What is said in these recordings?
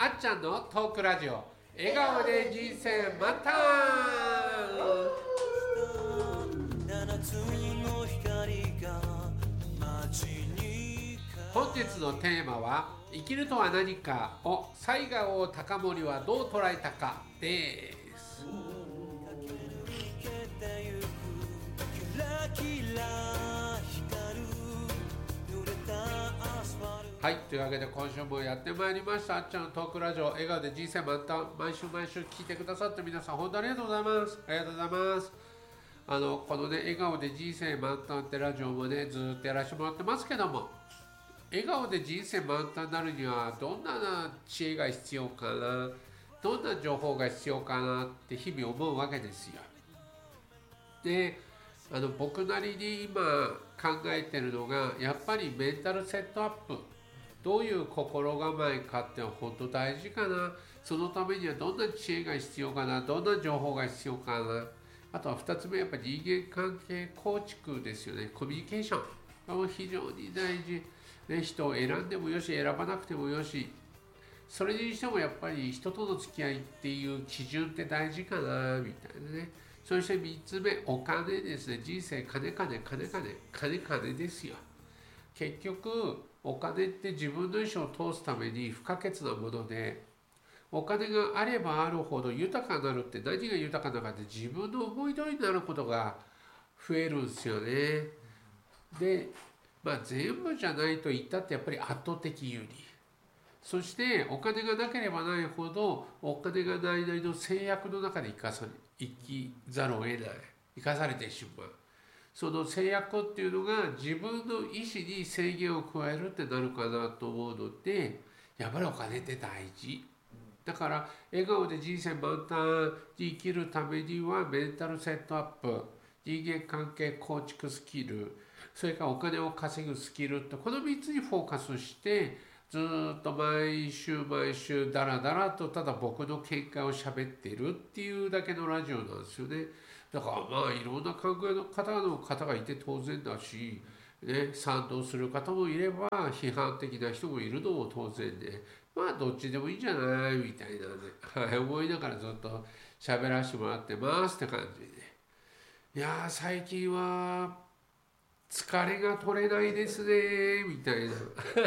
あっちゃんのトークラジオ、笑顔で人生満タン。本日のテーマは生きるとは何かを西郷隆盛はどう捉えたかです。はい、というわけで今週もやってまいりました。あっちゃんのトークラジオ、笑顔で人生満タン。毎週聞いてくださって皆さん本当にありがとうございます。ありがとうございます。このね、笑顔で人生満タンってラジオもね、ずっとやらせてもらってますけども、笑顔で人生満タンになるにはどんな知恵が必要かな、どんな情報が必要かなって日々思うわけですよ。で、僕なりに今考えてるのが、やっぱりメンタルセットアップ、どういう心構えかって本当大事かな。そのためにはどんな知恵が必要かな、どんな情報が必要かな。あとは2つ目、やっぱり人間関係構築ですよね。コミュニケーションがもう非常に大事、ね、人を選んでもよし選ばなくてもよし、それにしてもやっぱり人との付き合いっていう基準って大事かなみたいなね。そして3つ目、お金ですね。人生金ですよ。結局お金って自分の意思を通すために不可欠なもので、お金があればあるほど豊かになるって、何が豊かなのかって自分の思い通りになることが増えるんですよね。で、全部じゃないと言ったってやっぱり圧倒的有利。そしてお金がなければないほどお金がないなりの制約の中で生きざるを得ない、生かされてしまう。その制約っていうのが自分の意思に制限を加えるってなるかなと思うので、やっぱりお金って大事だから、笑顔で人生満タンに生きるためにはメンタルセットアップ、人間関係構築スキル、それからお金を稼ぐスキルと、この3つにフォーカスしてずっと毎週ダラダラとただ僕の見解を喋っているっていうだけのラジオなんですよね。だからいろんな考えの方がいて当然だし、ね、賛同する方もいれば批判的な人もいるのも当然で、どっちでもいいんじゃないみたいなね、思いながらずっと喋らせてもらってますって感じで、いやー最近は疲れが取れないですねみたいな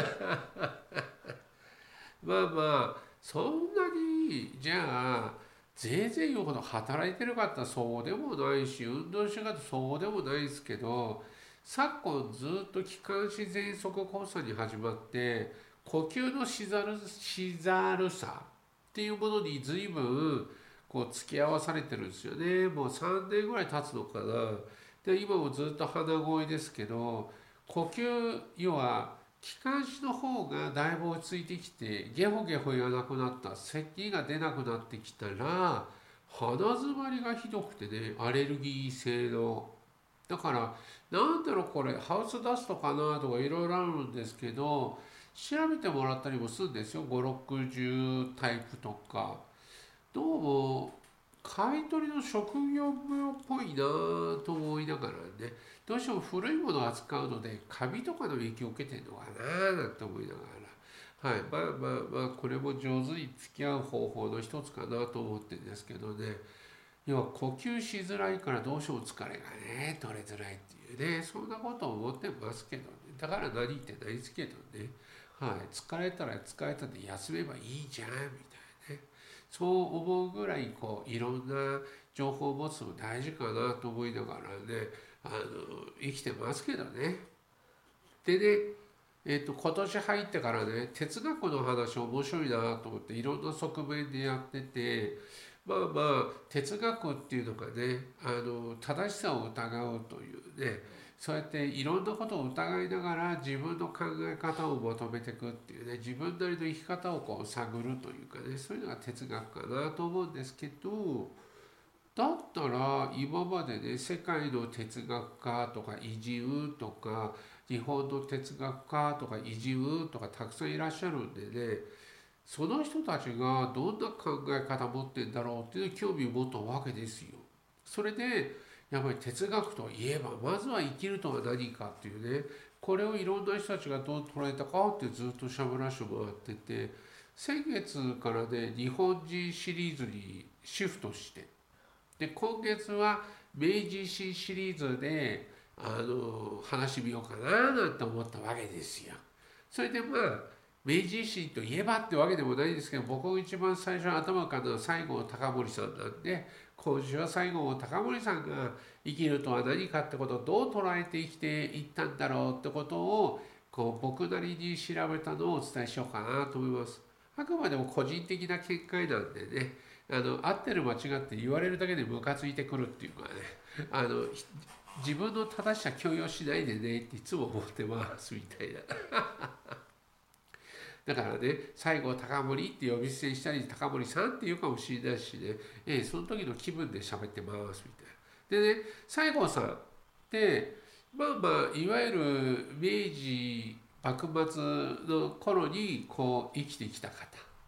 そんなにじゃあぜいぜい言うほど働いてるかってそうでもないし、運動しがってそうでもないですけど、昨今ずっと気管支喘息発作に始まって呼吸のしざるさっていうものに随分付き合わされてるんですよね。もう3年ぐらい経つのかな。で今もずっと鼻声ですけど、呼吸、要は気管支の方がだいぶ落ち着いてきて、ゲホゲホ言わなくなった、咳が出なくなってきたら鼻づまりがひどくてね、アレルギー性の。だからなんだろうこれハウスダストかなとかいろいろあるんですけど、調べてもらったりもするんですよ。560タイプとか。どうも買い取りの職業病っぽいなと思いながらね、どうしても古いものを扱うのでカビとかの影響を受けてるのかななんて思いながら、はい、これも上手に付き合う方法の一つかなと思ってるんですけどね。要は呼吸しづらいからどうしても疲れがね取れづらいっていうね、そんなことを思ってますけどね。だから何言ってないですけどね、はい、疲れたら疲れたで休めばいいじゃんみたいなね、そう思うぐらいいろんな情報を持つの大事かなと思いながらね、生きてますけどね。でね、今年入ってからね、哲学の話面白いなと思っていろんな側面でやってて、哲学っていうのがね、正しさを疑うというね、そうやっていろんなことを疑いながら自分の考え方を求めていくっていうね、自分なりの生き方を探るというかね、そういうのが哲学かなと思うんですけど、だったら今までね、世界の哲学家とか偉人とか日本の哲学家とか偉人とかたくさんいらっしゃるんでね、その人たちがどんな考え方を持ってんだろうっていう興味を持ったわけですよ。それでやっぱり哲学といえばまずは生きるとは何かっていうね、これをいろんな人たちがどう捉えたかってずっとしゃべらせてもらってて、 先月からね、日本人シリーズにシフトして、で、今月は明治維新シリーズで、話してみようかななんて思ったわけですよ。それでまあ、明治維新といえばってわけでもないんですけど、僕が一番最初頭からのは西郷隆盛さんなんで、今週は西郷隆盛さんが生きるとは何かってことをどう捉えて生きていったんだろうってことを僕なりに調べたのをお伝えしようかなと思います。あくまでも個人的な見解なんでね、合ってる間違って言われるだけでムカついてくるっていうかね、自分の正しさ強要しないでねっていつも思ってますみたいな。だからね、西郷隆盛って呼び捨てにしたり、高森さんって言うかもしれないしね、その時の気分で喋ってますみたいな。でね、西郷さんって、まあまあ、いわゆる明治幕末の頃に生きてきた方。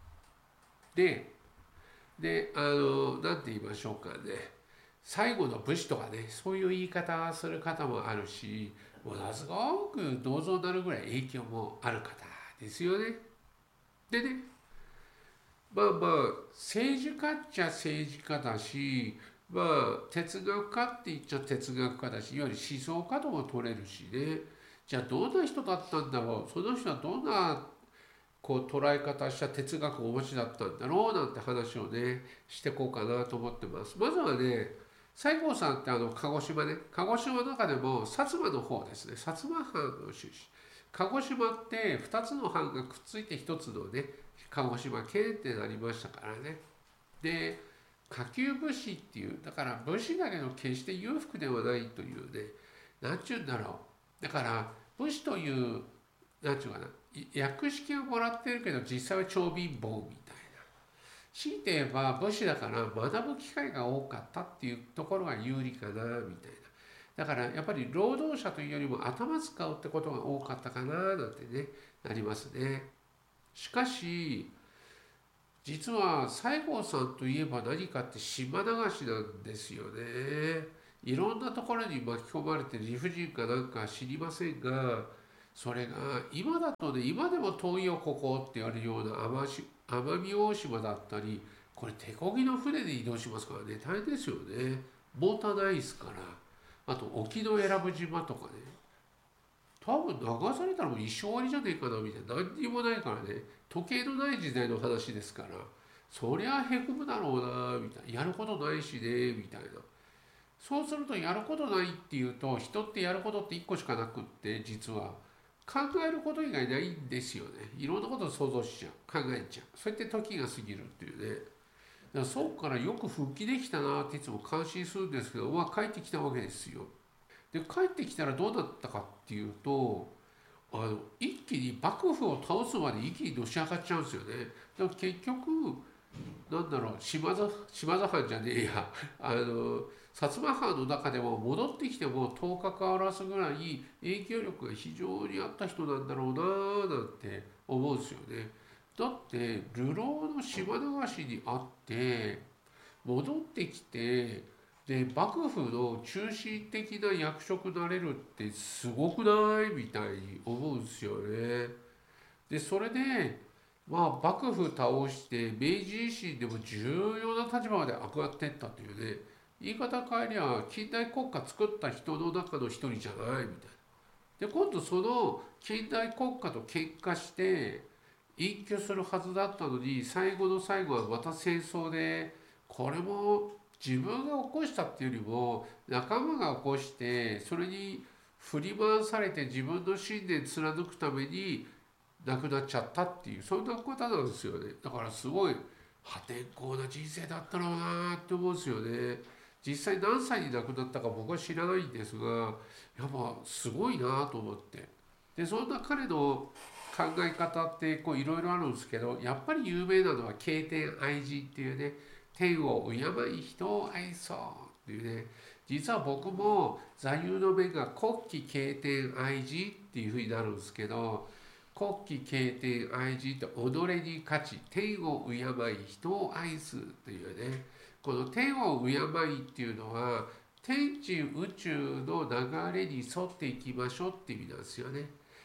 なんて言いましょうかね。最後の武士とかね、そういう言い方する方もあるし、ものすごく銅像になるぐらい影響もある方ですよね。でね、まあまあ、政治家っちゃ政治家だし、まあ、哲学家って言っちゃ哲学家だし、いわゆる思想家とも取れるしね。じゃあどんな人だったんだろう、その人はどんな捉え方した哲学をお持ちだったんだろうなんて話をねしていこうかなと思ってます。まずはね、西郷さんって鹿児島ね、鹿児島の中でも薩摩の方ですね、薩摩藩の出身。鹿児島って2つの藩がくっついて1つのね鹿児島県ってなりましたからね。で、下級武士っていう、だから武士だけど決して裕福ではないというね、なんちゅうんだろう。だから武士という、なんちゅうかな、訳式はもらってるけど実際は超貧乏みたいな。強いて言えば武士だから学ぶ機会が多かったっていうところが有利かなみたいな。だからやっぱり労働者というよりも頭使うってことが多かったかななんてね、なりますね。しかし、実は西郷さんといえば何かって島流しなんですよね。いろんなところに巻き込まれて理不尽かなんか知りませんが、それが今だとね、今でも遠いよここって言われるような奄美大島だったり、これ手漕ぎの船で移動しますからね、大変ですよね。モーターないですから。あと沖永良部島とかね、多分流されたらもう一生終わりじゃねえかなみたいな。何にもないからね、時計のない時代の話ですから、そりゃへこむだろうなみたいな。やることないしねみたいな。そうするとやることないっていうと、人ってやることって一個しかなくって、実は考えること以外ないんですよね。いろんなことを想像しちゃう、考えちゃう。そうやって時が過ぎるっていうね。だからそうからよく復帰できたなっていつも感心するんですけど、まあ帰ってきたわけですよ。で、帰ってきたらどうなったかっていうと、一気に幕府を倒すまで一気にのし上がっちゃうんですよね。だから結局、なんだろう、島津藩じゃねえや、薩摩藩の中でも戻ってきても頭角を現すぐらい影響力が非常にあった人なんだろうなーなんて思うんですよね。だって流浪の島流しにあって戻ってきて、で幕府の中心的な役職になれるってすごくないみたいに思うんですよね。でそれでまあ幕府倒して明治維新でも重要な立場まで上がっていったというね、言い方変えりゃ近代国家作った人の中の一人じゃないみたいな。で今度その近代国家と喧嘩して隠居するはずだったのに、最後の最後はまた戦争で、これも自分が起こしたっていうよりも仲間が起こして、それに振り回されて自分の信念貫くために亡くなっちゃったっていう、そんなことなんですよね。だからすごい破天荒な人生だったろうなって思うんですよね。実際何歳に亡くなったか僕は知らないんですが、やっぱすごいなと思って。でそんな彼の考え方っていろいろあるんですけど、やっぱり有名なのは敬天愛人っていうね、天を敬い人を愛そうっていうね。実は僕も座右の銘が国旗敬天愛人っていうふうになるんですけど、国旗敬天愛人って己に勝ち天を敬い人を愛すというね、この天を敬いっていうのは天地宇宙の流れに沿っていきましょうって意味なんですよね。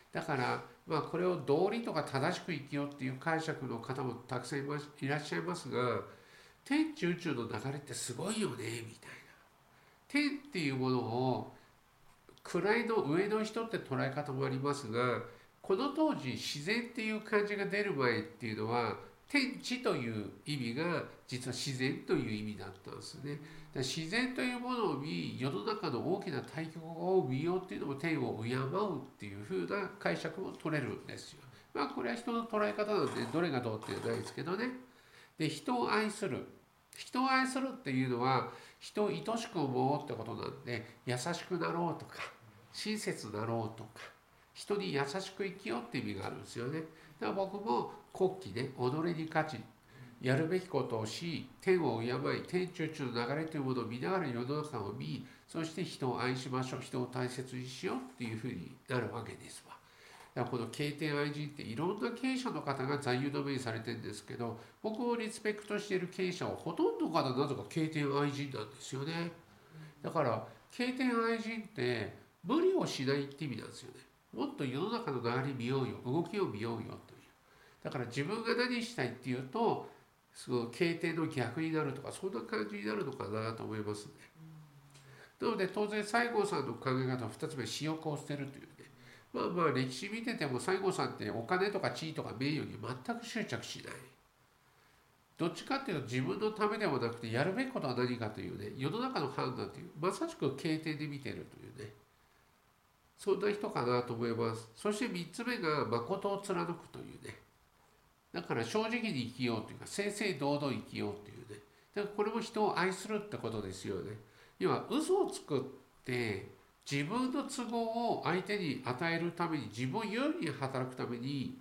だから、これを道理とか正しく生きようっていう解釈の方もたくさんいらっしゃいますが、天地宇宙の流れってすごいよねみたいな。天っていうものを位の上の人って捉え方もありますが、この当時自然っていう漢字が出る前っていうのは天地という意味が実は自然という意味だったんですね。だから自然というものを見、世の中の大きな対極を見ようっていうのも天を敬うっていう風な解釈も取れるんですよ。これは人の捉え方なんでどれがどうっていうのはないですけどね。で、人を愛するっていうのは人を愛しく思うってことなんで、優しくなろうとか親切なろうとか人に優しく生きようって意味があるんですよね。だから僕も国旗で己に勝ち、やるべきことをし、天を敬い、天地宇宙の流れというものを見ながら世の中を見、そして人を愛しましょう、人を大切にしようっていうふうになるわけですわ。だからこの経典愛人っていろんな経営者の方が座右の銘にされてるんですけど、僕をリスペクトしている経営者はほとんどがなぜか経典愛人なんですよね。だから経典愛人って無理をしないって意味なんですよね。もっと世の中の流れ見ようよ、動きを見ようよという。だから自分が何したいっていうと、その経典の逆になるとか、そんな感じになるのかなと思いますね。なので当然西郷さんの考え方は2つ目、私欲を捨てるというね。歴史見てても西郷さんってお金とか地位とか名誉に全く執着しない。どっちかっていうと自分のためではなくて、やるべきことは何かというね、世の中の判断という、まさしく経典で見てるというね、そんな人かなと思います。そして3つ目が誠を貫くというね。だから正直に生きようというか、正々堂々生きようというね。だからこれも人を愛するってことですよね。要は嘘を作って自分の都合を相手に与えるために、自分有利に働くために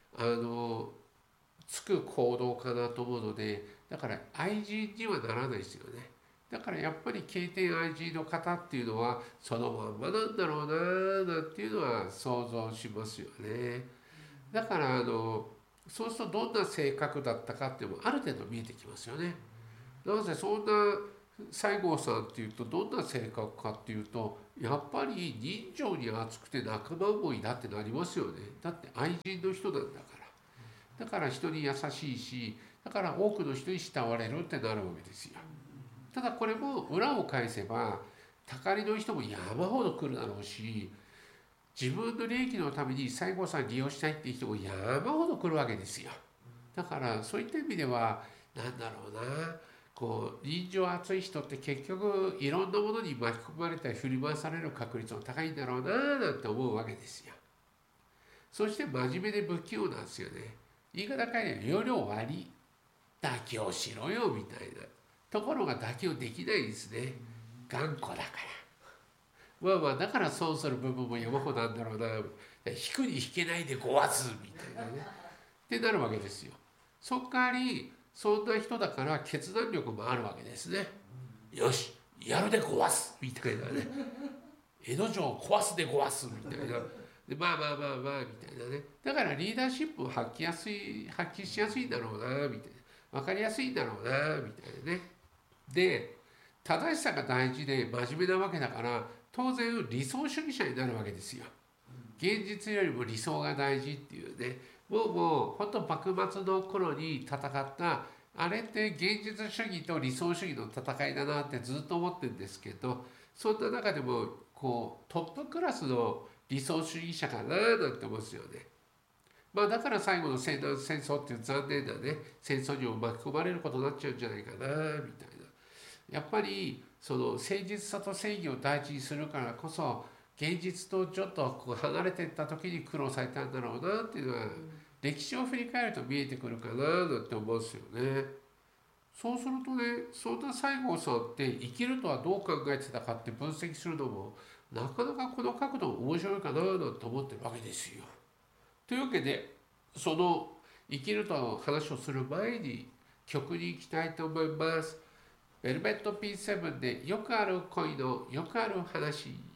つく行動かなと思うので、だから愛人にはならないですよね。だからやっぱり経典愛人の方っていうのはそのまんまなんだろうななんていうのは想像しますよね。だからそうするとどんな性格だったかっていうのもある程度見えてきますよね。なぜそんな西郷さんっていうとどんな性格かっていうと、やっぱり人情に厚くて仲間思いだってなりますよね。だって愛人の人なんだから。だから人に優しいし、だから多くの人に慕われるってなるわけですよ。ただこれも裏を返せば、たかりの人も山ほど来るだろうし、自分の利益のために西郷さん利用したいっていう人も山ほど来るわけですよ。だからそういった意味では、なんだろうな、人情厚い人って結局いろんなものに巻き込まれたり振り回される確率も高いんだろうななんて思うわけですよ。そして真面目で不器用なんですよね。言い方変えれば容量割り、妥協しろよみたいな。ところが妥協できないですね。頑固だから。だから損する部分も山ほどなんだろうな。引くに引けないでごわすみたいなね。ってなるわけですよ。そっかわりそんな人だから決断力もあるわけですね。よし、やるでごわすみたいなね。江戸城を壊すでごわすみたいな。でみたいなね。だからリーダーシップを発揮しやすいんだろうなみたいな。分かりやすいんだろうなみたいなね。で、正しさが大事で真面目なわけだから、当然理想主義者になるわけですよ。現実よりも理想が大事っていうね。もう本当幕末の頃に戦ったあれって現実主義と理想主義の戦いだなってずっと思ってるんですけど、そんな中でもトップクラスの理想主義者かななんて思うんですよね。だから最後の西南戦争っていう残念なね戦争にも巻き込まれることになっちゃうんじゃないかなみたいな。やっぱりその誠実さと正義を大事にするからこそ、現実とちょっと離れていった時に苦労されたんだろうなっていうのは、歴史を振り返ると見えてくるかななんて思うんですよね。そうするとね、そんな西郷さんって生きるとはどう考えてたかって分析するのもなかなかこの角度面白いかななんて思ってるわけですよ。というわけで、その生きるとの話をする前に曲に行きたいと思います。ベルベット P7 でよくある恋のよくある話。